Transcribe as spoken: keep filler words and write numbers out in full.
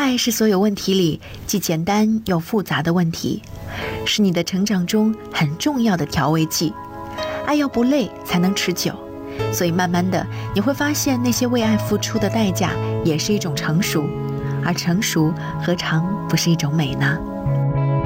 爱是所有问题里既简单又复杂的问题，是你的成长中很重要的调味剂。爱要不累才能持久，所以慢慢的你会发现，那些为爱付出的代价也是一种成熟，而成熟何尝不是一种美呢？